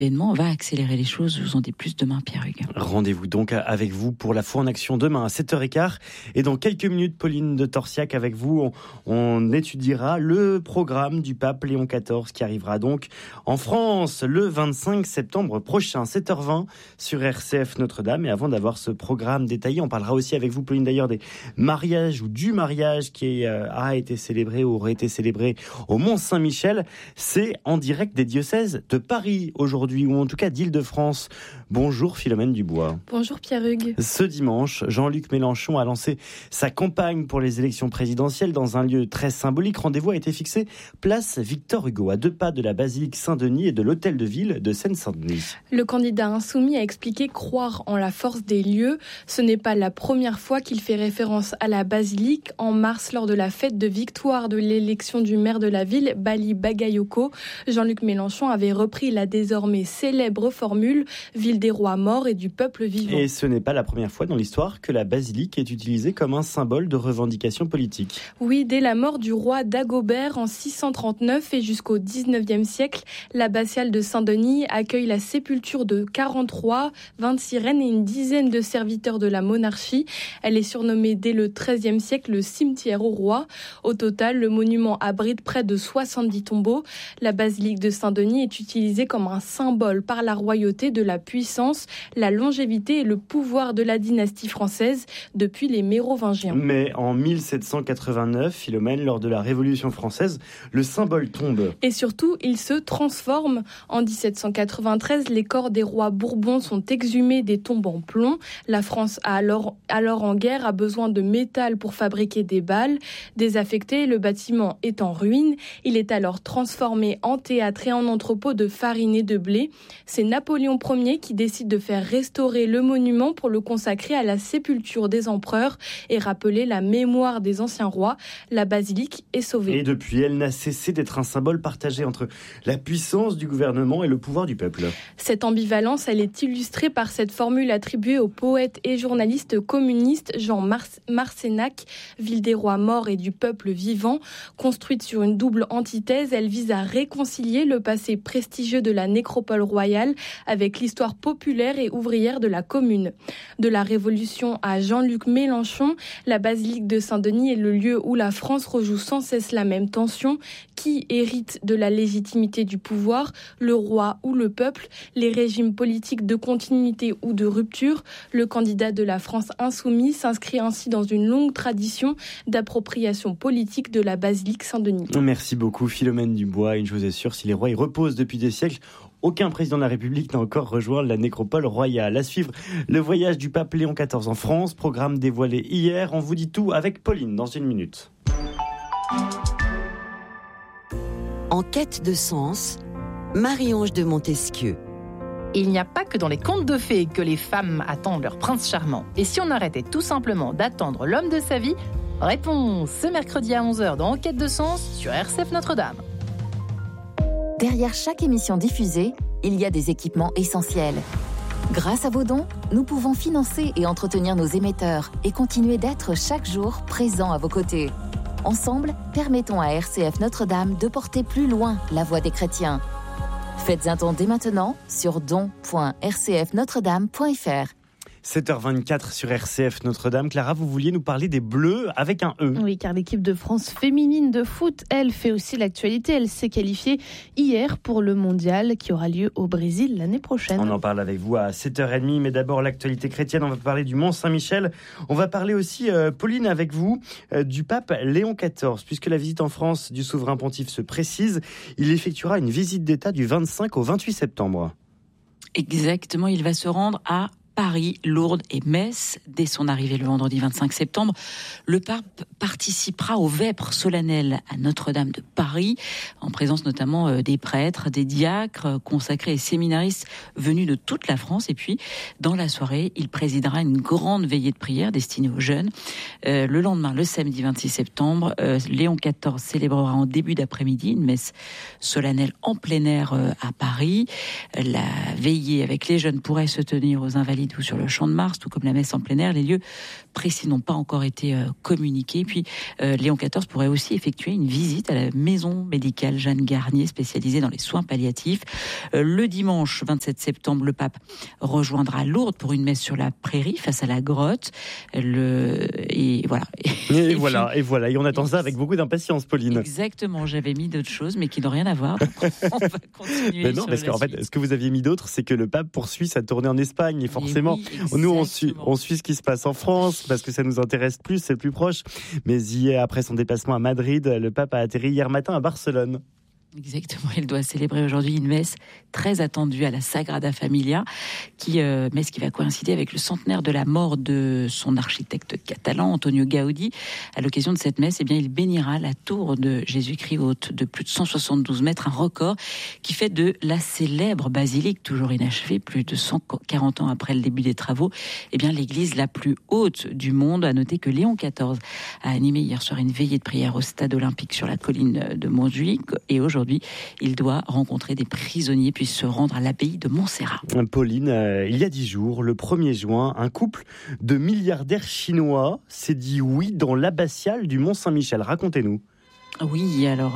événement va accélérer les choses. Je vous en dis plus demain, Pierre-Hugues. Rendez-vous donc avec vous pour la Foi en Action demain à 7h15. Et dans quelques minutes, Pauline de Torsiac, avec vous, on étudiera le programme du pape Léon XIV qui arrivera donc en France le 25 septembre prochain, 7h20 sur RCF Notre-Dame. Et avant d'avoir ce programme détaillé, on parlera aussi avec vous, Pauline, d'ailleurs, des mariages ou du mariage qui a été célébré ou aurait été célébré au Mont-Saint-Michel. C'est en direct des diocèses de Paris aujourd'hui, ou en tout cas d'Île-de-France. Bonjour Philomène Dubois. Bonjour Pierre-Hugues. Ce dimanche, Jean-Luc Mélenchon a lancé sa campagne pour les élections présidentielles dans un lieu très symbolique. Rendez-vous a été fixé place Victor Hugo, à 2 pas de la basilique Saint-Denis et de l'hôtel de ville de Seine-Saint-Denis. Le candidat insoumis a expliqué croire en la force des lieux. Ce n'est pas la première fois qu'il fait référence à la basilique. En mars, lors de la fête de victoire de l'élection du maire de la ville, Bali Bagayoko, Jean-Luc Mélenchon avait repris la désormais célèbre formule « Ville des rois morts et du peuple vivant ». Et ce n'est pas la première fois dans l'histoire que la basilique est utilisée comme un symbole de revendication politique. Oui, dès la mort du roi Dagobert en 639 et jusqu'au 19e siècle, l'abbatiale de Saint-Denis accueille la sépulture de 40 rois, 26 reines et une dizaine de serviteurs de la monarchie. Elle est surnommée dès le XIIIe siècle le cimetière aux rois. Au total, le monument abrite près de 70 tombeaux. La basilique de Saint-Denis est utilisée comme un symbole par la royauté de la puissance, la longévité et le pouvoir de la dynastie française depuis les Mérovingiens. Mais en 1789, Philomène, lors de la Révolution française, le symbole tombe. Et surtout, il se transforme. En 1793, les corps des rois Bourbons sont exhumés des tombes en plomb. La France, alors en guerre, a besoin de métal pour fabriquer des balles. Désaffecté, le bâtiment est en ruine. Il est alors transformé en théâtre et en entrepôt de farine et de blé. C'est Napoléon Ier qui décide de faire restaurer le monument pour le consacrer à la sépulture des empereurs et rappeler la mémoire des anciens rois. La basilique est sauvée. Et depuis, elle n'a cessé d'être un symbole partagé entre la puissance du gouvernement et le pouvoir du peuple. Cette ambivalence, elle est illustrée par cette formule attribuée au poète et journaliste communiste Jean Marcenac, Ville des rois morts et du peuple vivant. Construite sur une double antithèse, elle vise à réconcilier le passé prestigieux de la nécropole royale avec l'histoire populaire et ouvrière de la commune. De la Révolution à Jean-Luc Mélenchon, la basilique de Saint-Denis est le lieu où la France rejoue sans cesse la même tension. Qui hérite de la légitimité du pouvoir, le roi ou le peuple, les régimes politiques de continuité ou de rupture? Le candidat de la France insoumise s'inscrit ainsi dans une longue tradition d'appropriation politique de la basilique Saint-Denis. Merci beaucoup Philomène Dubois. Une chose est sûre, si les rois y reposent depuis des siècles, aucun président de la République n'a encore rejoint la nécropole royale. À suivre, le voyage du pape Léon XIV en France, programme dévoilé hier. On vous dit tout avec Pauline dans une minute. En quête de sens, Marie-Ange de Montesquieu. Il n'y a pas que dans les contes de fées que les femmes attendent leur prince charmant. Et si on arrêtait tout simplement d'attendre l'homme de sa vie? Réponse ce mercredi à 11h dans Enquête de sens sur RCF Notre-Dame. Derrière chaque émission diffusée, il y a des équipements essentiels. Grâce à vos dons, nous pouvons financer et entretenir nos émetteurs et continuer d'être chaque jour présents à vos côtés. Ensemble, permettons à RCF Notre-Dame de porter plus loin la voix des chrétiens. Faites un don dès maintenant sur don.rcfnotredame.fr. 7h24 sur RCF Notre-Dame. Clara, vous vouliez nous parler des Bleus avec un E. Oui, car l'équipe de France féminine de foot, elle, fait aussi l'actualité. Elle s'est qualifiée hier pour le mondial qui aura lieu au Brésil l'année prochaine. On en parle avec vous à 7h30, mais d'abord l'actualité chrétienne. On va parler du Mont-Saint-Michel. On va parler aussi, Pauline, avec vous, du pape Léon XIV. Puisque la visite en France du souverain pontife se précise, il effectuera une visite d'État du 25 au 28 septembre. Exactement, il va se rendre à Paris, Lourdes et Metz. Dès son arrivée le vendredi 25 septembre, le pape participera aux vêpres solennelles à Notre-Dame de Paris, en présence notamment des prêtres, des diacres, consacrés et séminaristes venus de toute la France. Et puis, dans la soirée, il présidera une grande veillée de prière destinée aux jeunes. Le lendemain, le samedi 26 septembre, Léon XIV célébrera en début d'après-midi une messe solennelle en plein air à Paris. La veillée avec les jeunes pourrait se tenir aux Invalides Invalides ou sur le Champ de Mars, tout comme la messe en plein air. Les lieux précis n'ont pas encore été communiqués. Puis Léon XIV pourrait aussi effectuer une visite à la maison médicale Jeanne Garnier, spécialisée dans les soins palliatifs. Le dimanche 27 septembre, le pape rejoindra Lourdes pour une messe sur la prairie face à la grotte. Et voilà. Et voilà. Et on attend ça avec beaucoup d'impatience, Pauline. Exactement. J'avais mis d'autres choses, mais qui n'ont rien à voir. Donc on va continuer. Mais non, parce qu'en fait, ce que vous aviez mis d'autre, c'est que le pape poursuit sa tournée en Espagne. Et forcément, nous, on suit ce qui se passe en France, parce que ça nous intéresse plus, c'est plus proche. Mais hier, après son déplacement à Madrid, le pape a atterri hier matin à Barcelone. Exactement, il doit célébrer aujourd'hui une messe très attendue à la Sagrada Familia, messe qui va coïncider avec le centenaire de la mort de son architecte catalan, Antonio Gaudí. À l'occasion de cette messe, il bénira la tour de Jésus-Christ haute de plus de 172 mètres, un record qui fait de la célèbre basilique, toujours inachevée, plus de 140 ans après le début des travaux, l'église la plus haute du monde. À noter que Léon XIV a animé hier soir une veillée de prière au stade olympique sur la colline de Montjuïc, et aujourd'hui, il doit rencontrer des prisonniers puis se rendre à l'abbaye de Montserrat. Pauline, il y a 10 jours, le 1er juin, un couple de milliardaires chinois s'est dit oui dans l'abbatiale du Mont-Saint-Michel. Racontez-nous. Oui, alors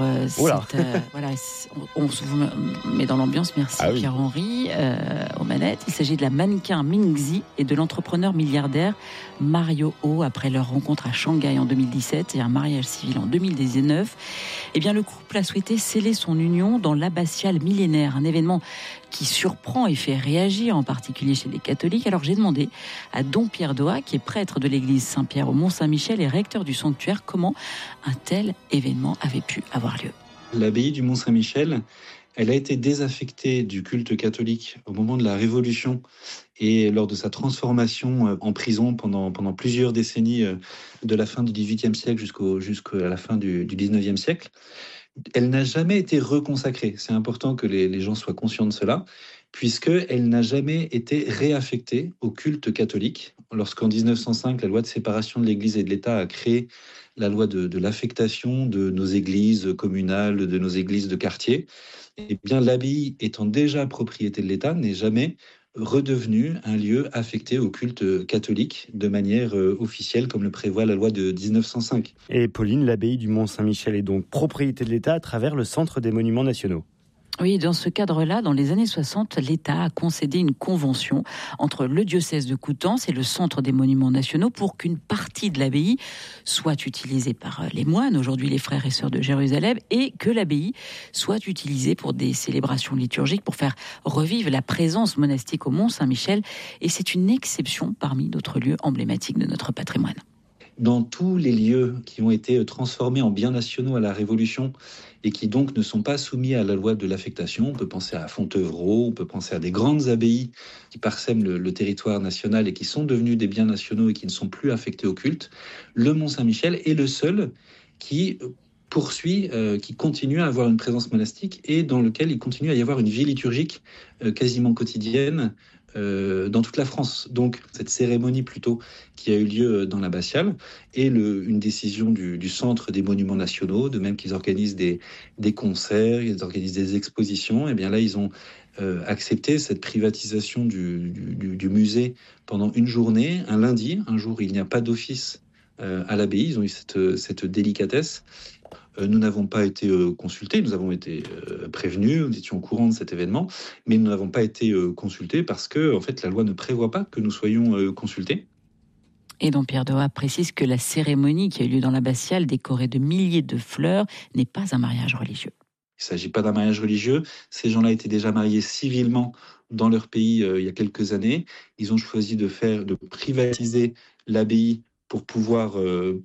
on se met dans l'ambiance, merci Pierre-Henri, aux manettes. Il s'agit de la mannequin Ming Zi et de l'entrepreneur milliardaire Mario Ho. Après leur rencontre à Shanghai en 2017 et un mariage civil en 2019, le couple a souhaité sceller son union dans l'abbatiale millénaire, un événement qui surprend et fait réagir, en particulier chez les catholiques. Alors j'ai demandé à Dom Pierre Doat, qui est prêtre de l'église Saint-Pierre au Mont-Saint-Michel et recteur du sanctuaire, comment un tel événement avait pu avoir lieu. L'abbaye du Mont-Saint-Michel, elle a été désaffectée du culte catholique au moment de la Révolution et lors de sa transformation en prison pendant plusieurs décennies, de la fin du XVIIIe siècle jusqu'à la fin du XIXe siècle. Elle n'a jamais été reconsacrée. C'est important que les gens soient conscients de cela, puisqu'elle n'a jamais été réaffectée au culte catholique. Lorsqu'en 1905, la loi de séparation de l'Église et de l'État a créé la loi de l'affectation de nos églises communales, de nos églises de quartier, l'abbaye étant déjà propriété de l'État, n'est jamais redevenu un lieu affecté au culte catholique de manière officielle, comme le prévoit la loi de 1905. Et Pauline, l'abbaye du Mont-Saint-Michel est donc propriété de l'État à travers le Centre des monuments nationaux. Oui, dans ce cadre-là, dans les années 60, l'État a concédé une convention entre le diocèse de Coutances et le Centre des monuments nationaux pour qu'une partie de l'abbaye soit utilisée par les moines, aujourd'hui les frères et sœurs de Jérusalem, et que l'abbaye soit utilisée pour des célébrations liturgiques, pour faire revivre la présence monastique au Mont-Saint-Michel. Et c'est une exception parmi d'autres lieux emblématiques de notre patrimoine. Dans tous les lieux qui ont été transformés en biens nationaux à la Révolution et qui donc ne sont pas soumis à la loi de l'affectation, on peut penser à Fontevraud, on peut penser à des grandes abbayes qui parsèment le territoire national et qui sont devenus des biens nationaux et qui ne sont plus affectés au culte, le Mont-Saint-Michel est le seul qui poursuit, qui continue à avoir une présence monastique et dans lequel il continue à y avoir une vie liturgique quasiment quotidienne dans toute la France. Donc cette cérémonie plutôt qui a eu lieu dans l'abbatiale est une décision du Centre des monuments nationaux, de même qu'ils organisent des concerts, ils organisent des expositions. Et bien là, ils ont accepté cette privatisation du musée pendant une journée, un lundi, un jour où il n'y a pas d'office à l'abbaye. Ils ont eu cette délicatesse. Nous n'avons pas été consultés, nous avons été prévenus, nous étions au courant de cet événement, mais nous n'avons pas été consultés parce que en fait, la loi ne prévoit pas que nous soyons consultés. Et donc Pierre Doat précise que la cérémonie qui a eu lieu dans l'abbatiale, décorée de milliers de fleurs, n'est pas un mariage religieux. Il ne s'agit pas d'un mariage religieux. Ces gens-là étaient déjà mariés civilement dans leur pays il y a quelques années. Ils ont choisi de privatiser l'abbaye pour pouvoir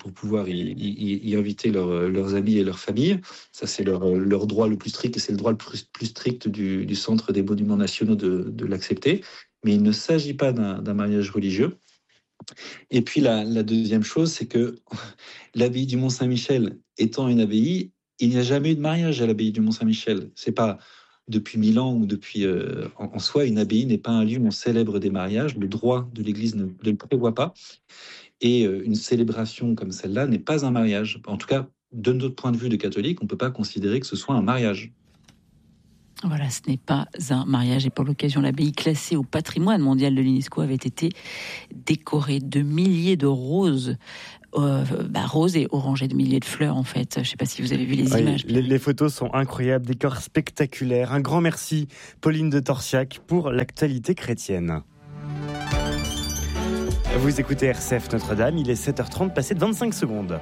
y inviter leurs amis et leurs familles. Ça, c'est leur droit le plus strict, et c'est le droit le plus strict du Centre des monuments nationaux de l'accepter. Mais il ne s'agit pas d'un mariage religieux. Et puis, la deuxième chose, c'est que l'abbaye du Mont-Saint-Michel étant une abbaye, il n'y a jamais eu de mariage à l'abbaye du Mont-Saint-Michel. C'est pas depuis 1000 ans ou depuis... en soi, une abbaye n'est pas un lieu où on célèbre des mariages. Le droit de l'Église ne le prévoit pas. Et une célébration comme celle-là n'est pas un mariage. En tout cas, de notre point de vue de catholique, on ne peut pas considérer que ce soit un mariage. Voilà, ce n'est pas un mariage. Et pour l'occasion, l'abbaye classée au patrimoine mondial de l'UNESCO avait été décorée de milliers de roses. Roses et orangées de milliers de fleurs, en fait. Je ne sais pas si vous avez vu les images. Les photos sont incroyables, décors spectaculaires. Un grand merci, Pauline de Torsiac, pour l'actualité chrétienne. Vous écoutez RCF Notre-Dame, il est 7h30, passé de 25 secondes.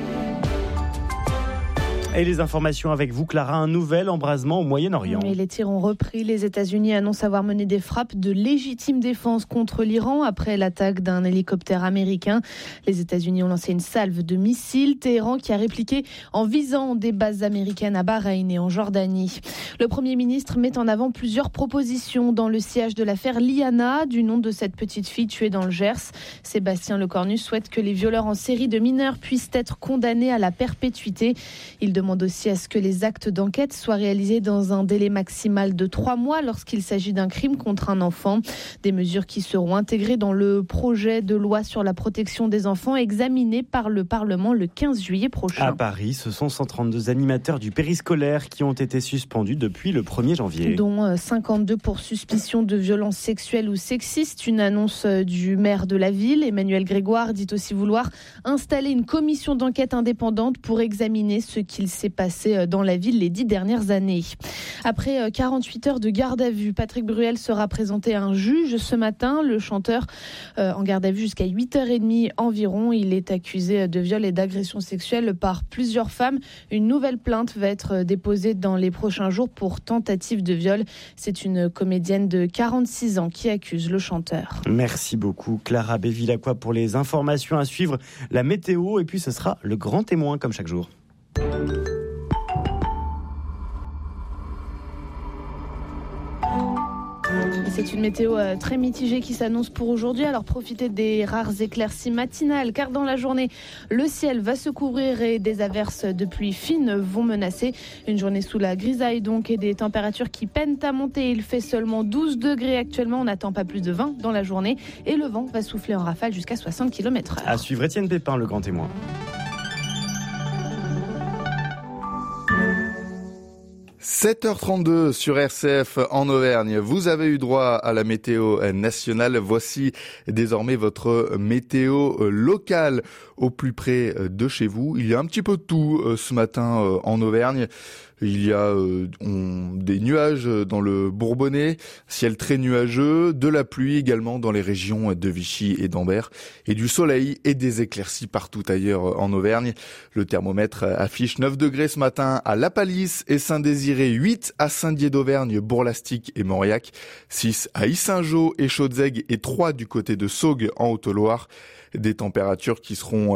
Et les informations avec vous, Clara, un nouvel embrasement au Moyen-Orient. Et les tirs ont repris. Les États-Unis annoncent avoir mené des frappes de légitime défense contre l'Iran après l'attaque d'un hélicoptère américain. Les États-Unis ont lancé une salve de missiles. Téhéran qui a répliqué en visant des bases américaines à Bahreïn et en Jordanie. Le Premier ministre met en avant plusieurs propositions dans le sillage de l'affaire Liana, du nom de cette petite fille tuée dans le Gers. Sébastien Lecornu souhaite que les violeurs en série de mineurs puissent être condamnés à la perpétuité. Il demande aussi à ce que les actes d'enquête soient réalisés dans un délai maximal de 3 mois lorsqu'il s'agit d'un crime contre un enfant. Des mesures qui seront intégrées dans le projet de loi sur la protection des enfants examiné par le Parlement le 15 juillet prochain. À Paris, ce sont 132 animateurs du périscolaire qui ont été suspendus depuis le 1er janvier. Dont 52 pour suspicion de violences sexuelles ou sexistes. Une annonce du maire de la ville, Emmanuel Grégoire, dit aussi vouloir installer une commission d'enquête indépendante pour examiner ce qu'il s'est passé dans la ville les 10 dernières années. Après 48 heures de garde à vue, Patrick Bruel sera présenté à un juge ce matin. Le chanteur en garde à vue jusqu'à 8h30 environ. Il est accusé de viol et d'agression sexuelle par plusieurs femmes. Une nouvelle plainte va être déposée dans les prochains jours pour tentative de viol. C'est une comédienne de 46 ans qui accuse le chanteur. Merci beaucoup Clara Bévilacqua pour les informations à suivre. La météo et puis ce sera le grand témoin comme chaque jour. C'est une météo très mitigée qui s'annonce pour aujourd'hui, alors profitez des rares éclaircies matinales car dans la journée, le ciel va se couvrir et des averses de pluie fine vont menacer. Une journée sous la grisaille donc et des températures qui peinent à monter. Il fait seulement 12 degrés actuellement, on n'attend pas plus de 20 dans la journée et le vent va souffler en rafale jusqu'à 60 km/h. À suivre Étienne Pépin, le grand témoin. « 7h32 sur RCF en Auvergne. Vous avez eu droit à la météo nationale. Voici désormais votre météo locale au plus près de chez vous. Il y a un petit peu de tout ce matin en Auvergne. Il y a des nuages dans le Bourbonnais, ciel très nuageux, de la pluie également dans les régions de Vichy et d'Ambert, et du soleil et des éclaircies partout ailleurs en Auvergne. Le thermomètre affiche 9 degrés ce matin à La Palisse et Saint-Désiré, 8 à Saint-Dié d'Auvergne, Bourg-Lastic et Mauriac, 6 à Yssingeaux et Chaudzègue et 3 du côté de Saugues en Haute-Loire. Des températures qui seront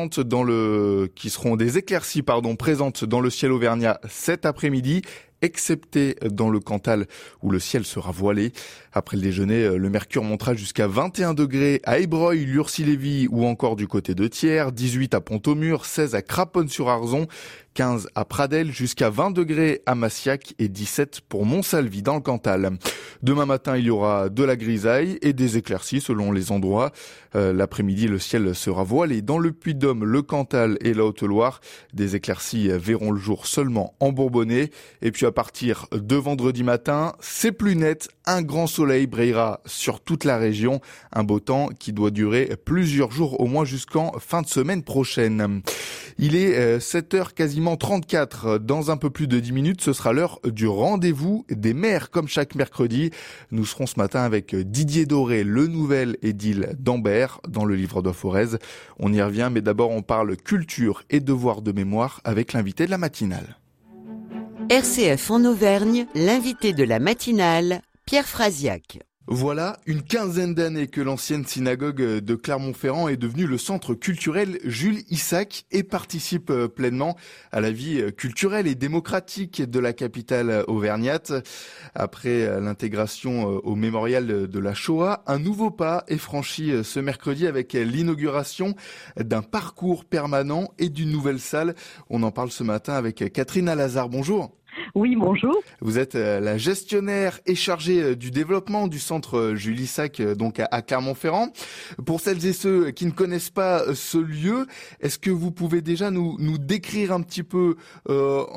des éclaircies présentes dans le ciel auvergnat cet après-midi, excepté dans le Cantal où le ciel sera voilé. Après le déjeuner, le mercure montera jusqu'à 21 degrés à Ébreuil, Lurcy-Lévis ou encore du côté de Thiers, 18 à Pont-au-Mur, 16 à Craponne-sur-Arzon, 15 à Pradelles, jusqu'à 20 degrés à Massiac et 17 pour Montsalvi dans le Cantal. Demain matin, il y aura de la grisaille et des éclaircies selon les endroits. L'après-midi, le ciel sera voilé dans le Puy-de-Dôme, le Cantal et la Haute-Loire. Des éclaircies verront le jour seulement en Bourbonnais. Et puis à partir de vendredi matin, c'est plus net. Un grand soleil brillera sur toute la région. Un beau temps qui doit durer plusieurs jours, au moins jusqu'en fin de semaine prochaine. Il est 7h quasiment 34. Dans un peu plus de 10 minutes, ce sera l'heure du rendez-vous des maires, comme chaque mercredi. Nous serons ce matin avec Didier Doré, le nouvel édile d'Ambert, dans le livre de Forez. On y revient, mais d'abord on parle culture et devoir de mémoire avec l'invité de la matinale. RCF en Auvergne, l'invité de la matinale, Pierre Frasiac. Voilà une quinzaine d'années que l'ancienne synagogue de Clermont-Ferrand est devenue le centre culturel Jules Isaac et participe pleinement à la vie culturelle et démocratique de la capitale auvergnate. Après l'intégration au mémorial de la Shoah, un nouveau pas est franchi ce mercredi avec l'inauguration d'un parcours permanent et d'une nouvelle salle. On en parle ce matin avec Catherine Alazard. Bonjour. Oui, bonjour. Vous êtes la gestionnaire et chargée du développement du centre Jules Isaac, donc à Clermont-Ferrand. Pour celles et ceux qui ne connaissent pas ce lieu, est-ce que vous pouvez déjà nous décrire un petit peu en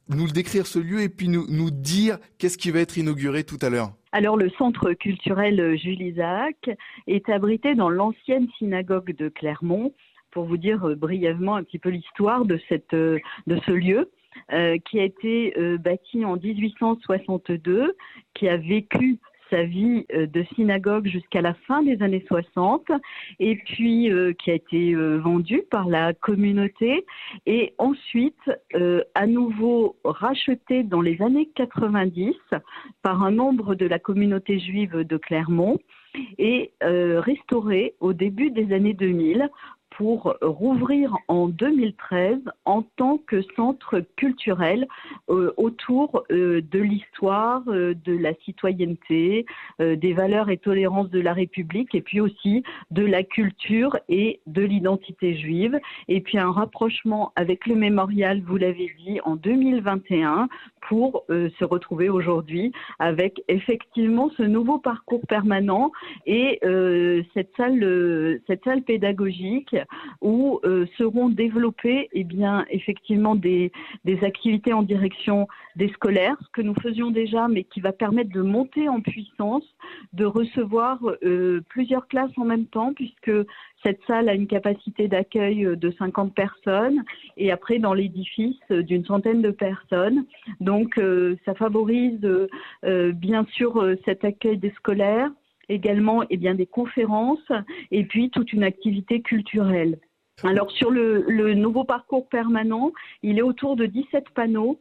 nous le décrire ce lieu et puis nous dire qu'est-ce qui va être inauguré tout à l'heure? Alors, le centre culturel Jules Isaac est abrité dans l'ancienne synagogue de Clermont. Pour vous dire brièvement un petit peu l'histoire de ce lieu, qui a été bâti en 1862, qui a vécu sa vie de synagogue jusqu'à la fin des années 60 et puis qui a été vendu par la communauté et ensuite à nouveau racheté dans les années 90 par un membre de la communauté juive de Clermont et restauré au début des années 2000 pour rouvrir en 2013 en tant que centre culturel autour de l'histoire, de la citoyenneté, des valeurs et tolérances de la République et puis aussi de la culture et de l'identité juive. Et puis un rapprochement avec le mémorial, vous l'avez dit, en 2021 pour se retrouver aujourd'hui avec effectivement ce nouveau parcours permanent et cette salle pédagogique où seront développées effectivement des activités en direction des scolaires, ce que nous faisions déjà, mais qui va permettre de monter en puissance, de recevoir plusieurs classes en même temps, puisque cette salle a une capacité d'accueil de 50 personnes et après dans l'édifice d'une centaine de personnes. Donc ça favorise bien sûr cet accueil des scolaires, également des conférences et puis toute une activité culturelle. Alors sur le nouveau parcours permanent, il est autour de 17 panneaux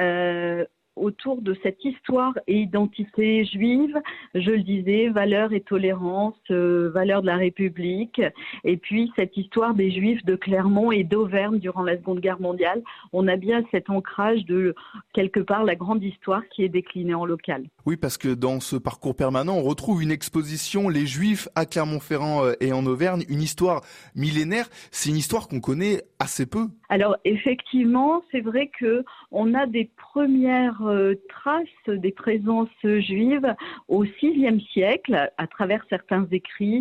autour de cette histoire et identité juive, je le disais, valeurs et tolérance, valeurs de la République, et puis cette histoire des Juifs de Clermont et d'Auvergne durant la Seconde Guerre mondiale. On a bien cet ancrage de, quelque part, la grande histoire qui est déclinée en local. Oui, parce que dans ce parcours permanent, on retrouve une exposition, les Juifs à Clermont-Ferrand et en Auvergne, une histoire millénaire. C'est une histoire qu'on connaît assez peu. Alors effectivement, c'est vrai que on a des premières traces des présences juives au VIe siècle à travers certains écrits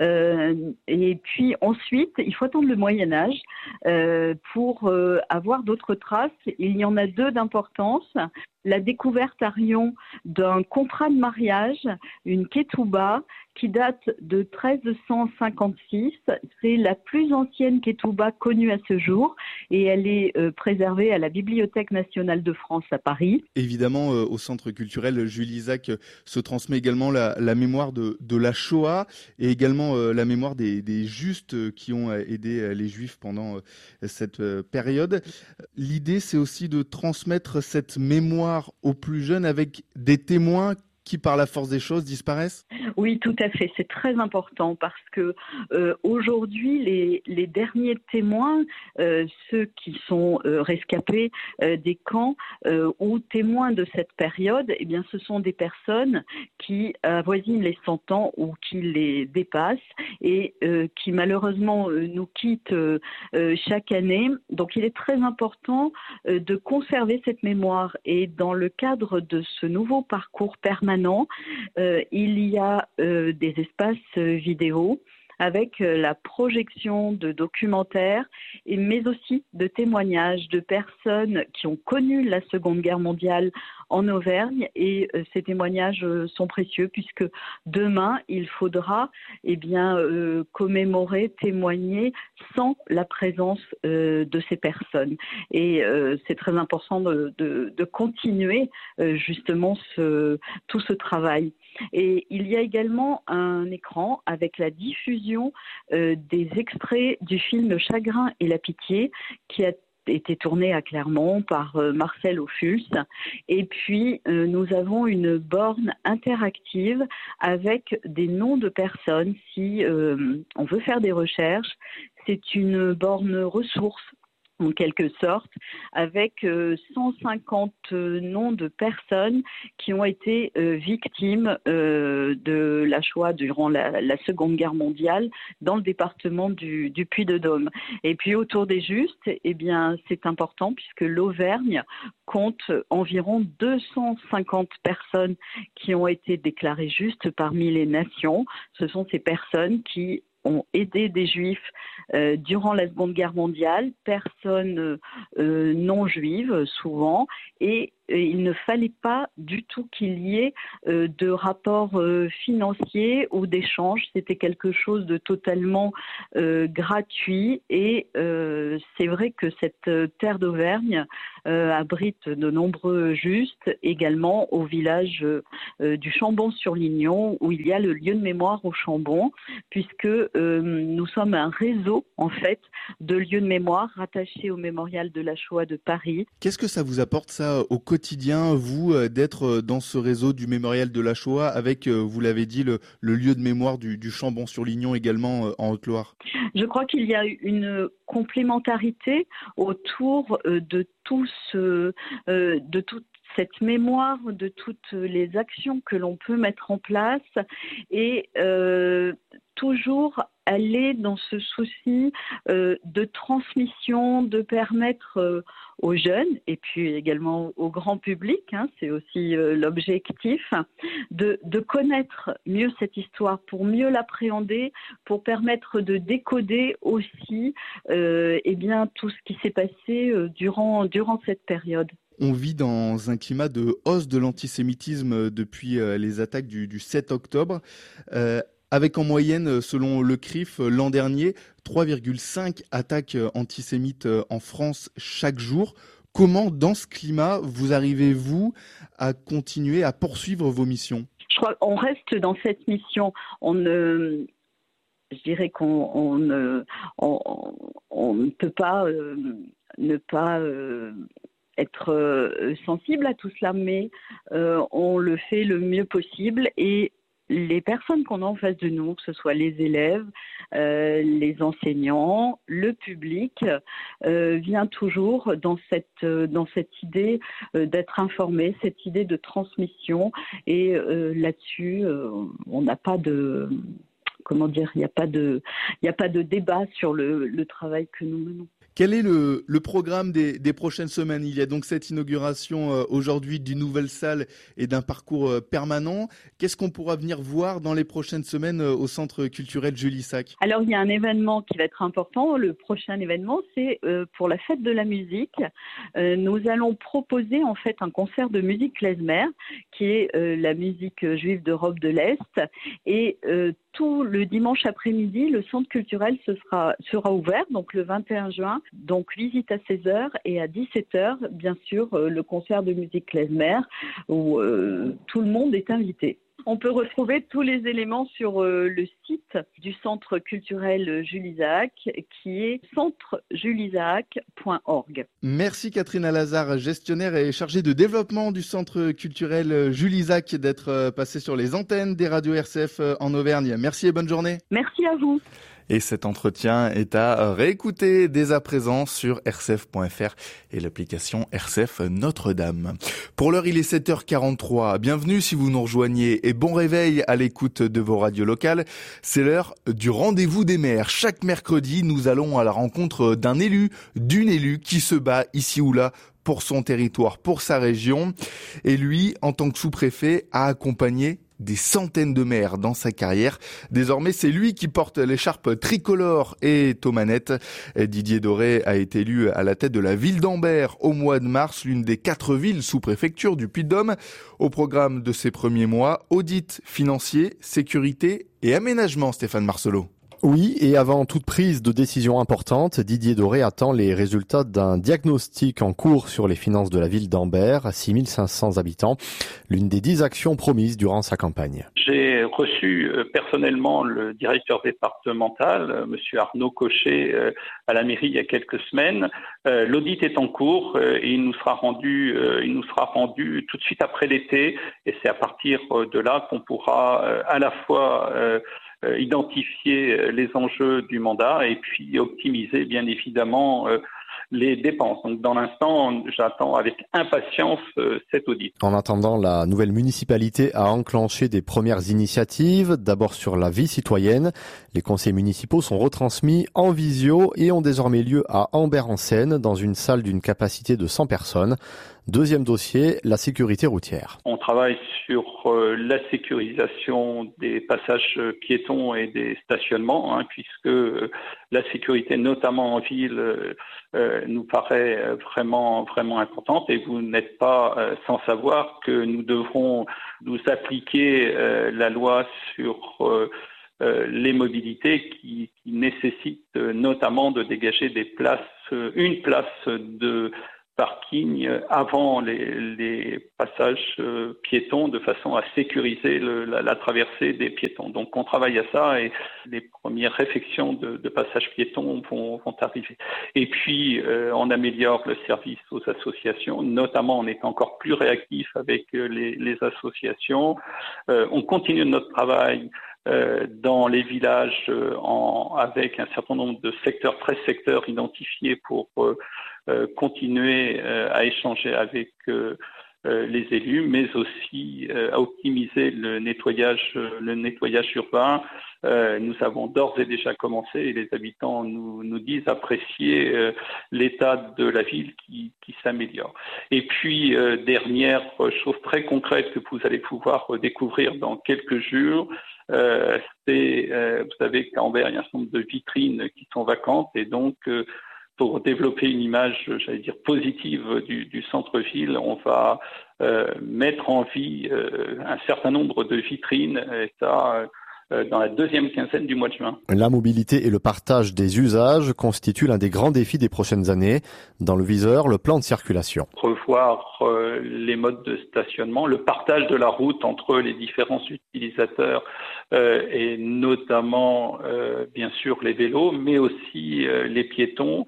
et puis ensuite il faut attendre le Moyen Âge pour avoir d'autres traces. Il y en a deux d'importance. La découverte à Rion d'un contrat de mariage, une ketouba, qui date de 1356. C'est la plus ancienne ketouba connue à ce jour et elle est préservée à la Bibliothèque nationale de France à Paris. Évidemment, au Centre culturel Jules Isaac se transmet également la mémoire de la Shoah et également la mémoire des justes qui ont aidé les Juifs pendant cette période. L'idée, c'est aussi de transmettre cette mémoire aux plus jeunes avec des témoins qui, par la force des choses, disparaissent? Oui, tout à fait. C'est très important parce que aujourd'hui, les derniers témoins, ceux qui sont rescapés des camps ou témoins de cette période, eh bien, ce sont des personnes qui avoisinent les 100 ans ou qui les dépassent et qui malheureusement nous quittent chaque année. Donc, il est très important de conserver cette mémoire. Et dans le cadre de ce nouveau parcours permanent, il y a des espaces vidéo avec la projection de documentaires, mais aussi de témoignages de personnes qui ont connu la Seconde Guerre mondiale en Auvergne. Et ces témoignages sont précieux puisque demain, il faudra commémorer, témoigner sans la présence de ces personnes. Et c'est très important de continuer justement tout ce travail. Et il y a également un écran avec la diffusion des extraits du film Chagrin et la pitié qui a été tourné à Clermont par Marcel Ophuls. Et puis, nous avons une borne interactive avec des noms de personnes. Si on veut faire des recherches, c'est une borne ressource en quelque sorte, avec 150 noms de personnes qui ont été victimes de la Shoah durant la Seconde Guerre mondiale dans le département du Puy-de-Dôme. Et puis autour des justes, eh bien, c'est important puisque l'Auvergne compte environ 250 personnes qui ont été déclarées justes parmi les nations. Ce sont ces personnes qui ont aidé des Juifs durant la Seconde Guerre mondiale, personnes non juives souvent, et il ne fallait pas du tout qu'il y ait de rapports financiers ou d'échanges. C'était quelque chose de totalement gratuit et c'est vrai que cette terre d'Auvergne abrite de nombreux justes également au village du Chambon-sur-Lignon où il y a le lieu de mémoire au Chambon puisque nous sommes un réseau en fait de lieux de mémoire rattachés au mémorial de la Shoah de Paris. Qu'est-ce que ça vous apporte ça au quotidien, vous, d'être dans ce réseau du mémorial de la Shoah avec, vous l'avez dit, le lieu de mémoire du Chambon-sur-Lignon également en Haute-Loire? Je crois qu'il y a une complémentarité autour de toute cette mémoire, de toutes les actions que l'on peut mettre en place et toujours aller dans ce souci de transmission, de permettre aux jeunes et puis également au grand public, c'est aussi l'objectif, de connaître mieux cette histoire pour mieux l'appréhender, pour permettre de décoder aussi tout ce qui s'est passé durant cette période. On vit dans un climat de hausse de l'antisémitisme depuis les attaques du 7 octobre. Avec en moyenne, selon le CRIF, l'an dernier, 3,5 attaques antisémites en France chaque jour. Comment, dans ce climat, vous arrivez-vous à continuer à poursuivre vos missions? Je crois qu'on reste dans cette mission. Je dirais qu'on ne peut pas ne pas être sensible à tout cela, mais on le fait le mieux possible et les personnes qu'on a en face de nous, que ce soit les élèves, les enseignants, le public, vient toujours dans cette idée d'être informé, cette idée de transmission. Et là-dessus, on n'a pas de... Comment dire, il n'y a pas de débat sur le travail que nous menons. Quel est le programme des prochaines semaines? Il y a donc cette inauguration aujourd'hui d'une nouvelle salle et d'un parcours permanent. Qu'est-ce qu'on pourra venir voir dans les prochaines semaines au Centre culturel Jules Isaac? Alors, il y a un événement qui va être important. Le prochain événement, c'est pour la fête de la musique. Nous allons proposer en fait un concert de musique klezmer, qui est la musique juive d'Europe de l'Est. Et tout le dimanche après-midi, le centre culturel sera ouvert, donc le 21 juin. Donc visite à 16h et à 17h, bien sûr, le concert de musique klezmer où tout le monde est invité. On peut retrouver tous les éléments sur le site du Centre culturel Jules Isaac, qui est centrejuleisaac.org. Merci Catherine Alazard, gestionnaire et chargée de développement du Centre culturel Jules Isaac, d'être passée sur les antennes des radios RCF en Auvergne. Merci et bonne journée. Merci à vous. Et cet entretien est à réécouter dès à présent sur rcf.fr et l'application RCF Notre-Dame. Pour l'heure, il est 7h43. Bienvenue si vous nous rejoignez et bon réveil à l'écoute de vos radios locales. C'est l'heure du rendez-vous des maires. Chaque mercredi, nous allons à la rencontre d'un élu, d'une élue qui se bat ici ou là pour son territoire, pour sa région. Et lui, en tant que sous-préfet, a accompagné des centaines de maires dans sa carrière. Désormais, c'est lui qui porte l'écharpe tricolore et aux manettes. Didier Doré a été élu à la tête de la ville d'Ambert au mois de mars, l'une des 4 villes sous préfecture du Puy-de-Dôme. Au programme de ces premiers mois, audit financier, sécurité et aménagement, Stéphane Marcelot. Oui, et avant toute prise de décision importante, Didier Doré attend les résultats d'un diagnostic en cours sur les finances de la ville d'Ambert, 6500 habitants, l'une des 10 actions promises durant sa campagne. J'ai reçu personnellement le directeur départemental, monsieur Arnaud Cochet, à la mairie il y a quelques semaines. L'audit est en cours et il nous sera rendu tout de suite après l'été, et c'est à partir de là qu'on pourra à la fois identifier les enjeux du mandat et puis optimiser bien évidemment les dépenses. Donc dans l'instant, j'attends avec impatience cet audit. En attendant, la nouvelle municipalité a enclenché des premières initiatives, d'abord sur la vie citoyenne. Les conseils municipaux sont retransmis en visio et ont désormais lieu à Ambert-en-Seine, dans une salle d'une capacité de 100 personnes. Deuxième dossier, la sécurité routière. On travaille sur la sécurisation des passages piétons et des stationnements, puisque la sécurité, notamment en ville, nous paraît vraiment importante. Et vous n'êtes pas sans savoir que nous devrons nous appliquer la loi sur les mobilités qui nécessitent notamment de dégager une place de parking avant les passages piétons de façon à sécuriser la traversée des piétons. Donc on travaille à ça et les premières réfections de passages piétons vont arriver. Et puis on améliore le service aux associations, notamment en étant encore plus réactif avec les associations. On continue notre travail dans les villages avec un certain nombre de 13 secteurs identifiés pour continuer à échanger avec les élus, mais aussi à optimiser le nettoyage urbain. Nous avons d'ores et déjà commencé et les habitants nous disent apprécier l'état de la ville qui s'améliore. Et puis, dernière chose très concrète que vous allez pouvoir découvrir dans quelques jours, c'est, vous savez qu'à Ambert, il y a un certain nombre de vitrines qui sont vacantes et donc pour développer une image, j'allais dire, positive du centre-ville, on va mettre en vie un certain nombre de vitrines, et ça dans la deuxième quinzaine du mois de juin. La mobilité et le partage des usages constituent l'un des grands défis des prochaines années. Dans le viseur, le plan de circulation. Revoir les modes de stationnement, le partage de la route entre les différents utilisateurs et notamment bien sûr les vélos, mais aussi les piétons,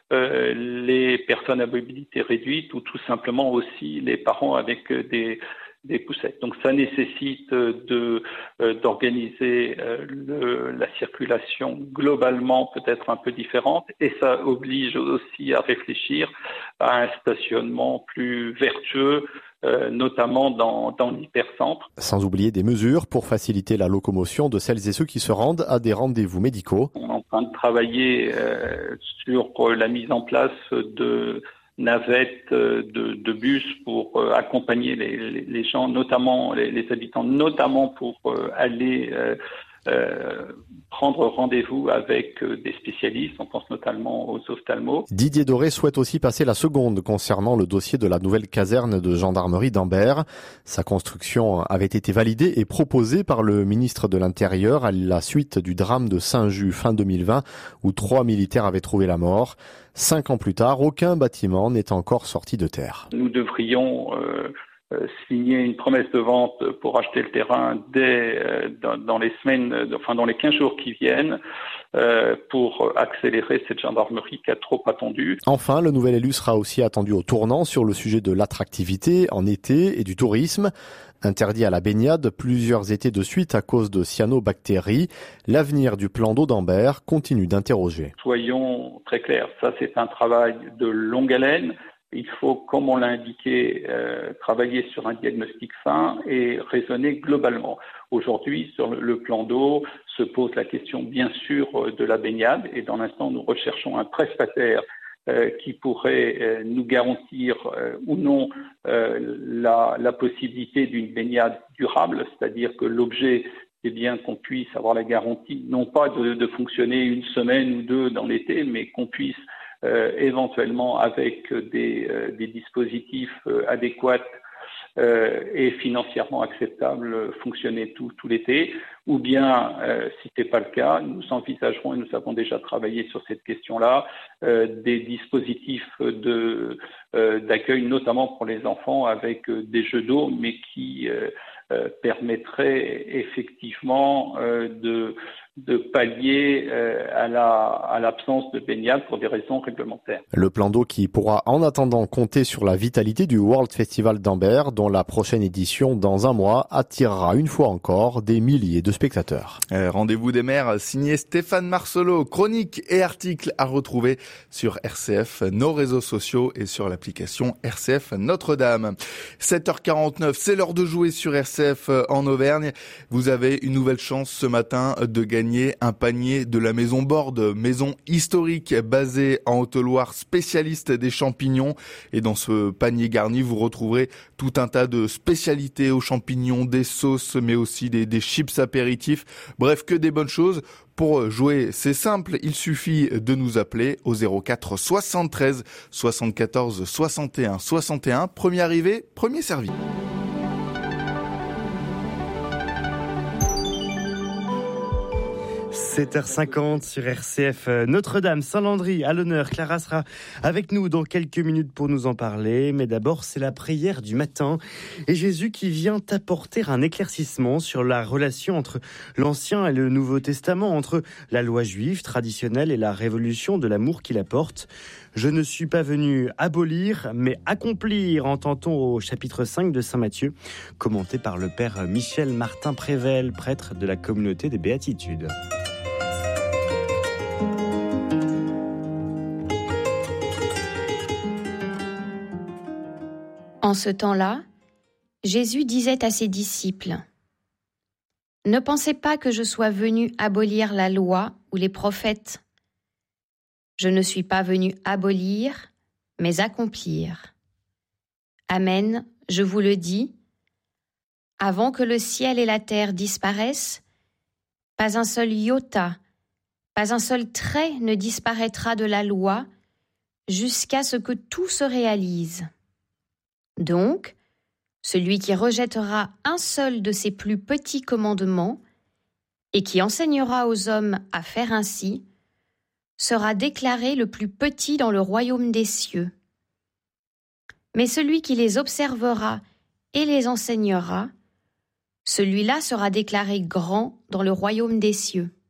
les personnes à mobilité réduite ou tout simplement aussi les parents avec des poussettes. Donc ça nécessite d'organiser la circulation globalement peut-être un peu différente et ça oblige aussi à réfléchir à un stationnement plus vertueux, notamment dans l'hypercentre. Sans oublier des mesures pour faciliter la locomotion de celles et ceux qui se rendent à des rendez-vous médicaux. On est en train de travailler sur la mise en place de navettes de bus pour accompagner les gens, notamment les habitants, notamment pour aller prendre rendez-vous avec des spécialistes, on pense notamment aux ophtalmos. Didier Doré souhaite aussi passer la seconde concernant le dossier de la nouvelle caserne de gendarmerie d'Ambert. Sa construction avait été validée et proposée par le ministre de l'Intérieur à la suite du drame de Saint-Just fin 2020 où 3 militaires avaient trouvé la mort. 5 ans plus tard, aucun bâtiment n'est encore sorti de terre. Nous devrions signer une promesse de vente pour acheter le terrain dans les semaines, dans les 15 jours qui viennent, pour accélérer cette gendarmerie qui a trop attendu. Enfin, le nouvel élu sera aussi attendu au tournant sur le sujet de l'attractivité en été et du tourisme. Interdit à la baignade plusieurs étés de suite à cause de cyanobactéries, l'avenir du plan d'eau d'Ambert continue d'interroger. Soyons très clairs, ça c'est un travail de longue haleine. Il faut, comme on l'a indiqué, travailler sur un diagnostic fin et raisonner globalement. Aujourd'hui, sur le plan d'eau, se pose la question bien sûr de la baignade et dans l'instant, nous recherchons un prestataire qui pourrait nous garantir ou non la possibilité d'une baignade durable, c'est-à-dire que l'objet, c'est bien qu'on puisse avoir la garantie, non pas de fonctionner une semaine ou deux dans l'été, mais qu'on puisse éventuellement avec des dispositifs adéquats et financièrement acceptables fonctionner tout l'été, ou bien si c'est pas le cas, nous envisagerons et nous avons déjà travaillé sur cette question-là des dispositifs d'accueil, notamment pour les enfants avec des jeux d'eau, mais qui permettraient effectivement de pallier à l'absence de baignade pour des raisons réglementaires. Le plan d'eau qui pourra en attendant compter sur la vitalité du World Festival d'Ambert, dont la prochaine édition dans un mois attirera une fois encore des milliers de spectateurs. Rendez-vous des maires signé Stéphane Marcelo, chroniques et articles à retrouver sur RCF, nos réseaux sociaux et sur l'application RCF Notre-Dame. 7h49, c'est l'heure de jouer sur RCF en Auvergne. Vous avez une nouvelle chance ce matin de gagner gagner un panier de la maison Borde, maison historique basée en Haute-Loire, spécialiste des champignons. Et dans ce panier garni, vous retrouverez tout un tas de spécialités aux champignons, des sauces, mais aussi des chips apéritifs. Bref, que des bonnes choses. Pour jouer, c'est simple, il suffit de nous appeler au 04 73 74 61 61. Premier arrivé, premier servi. 7h50 sur RCF. Notre-Dame, Saint-Landry à l'honneur. Clara sera avec nous dans quelques minutes pour nous en parler. Mais d'abord, c'est la prière du matin. Et Jésus qui vient apporter un éclaircissement sur la relation entre l'Ancien et le Nouveau Testament, entre la loi juive traditionnelle et la révolution de l'amour qu'il apporte. Je ne suis pas venu abolir, mais accomplir, entend-on au chapitre 5 de Saint Matthieu, commenté par le père Michel Martin Prével, prêtre de la communauté des Béatitudes. En ce temps-là, Jésus disait à ses disciples : « Ne pensez pas que je sois venu abolir la loi ou les prophètes. Je ne suis pas venu abolir, mais accomplir. Amen, je vous le dis, avant que le ciel et la terre disparaissent, pas un seul iota, pas un seul trait ne disparaîtra de la loi jusqu'à ce que tout se réalise. Donc, celui qui rejettera un seul de ces plus petits commandements et qui enseignera aux hommes à faire ainsi, sera déclaré le plus petit dans le royaume des cieux. Mais celui qui les observera et les enseignera, celui-là sera déclaré grand dans le royaume des cieux.